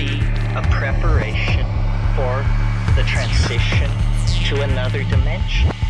be a preparation for the transition to another dimension.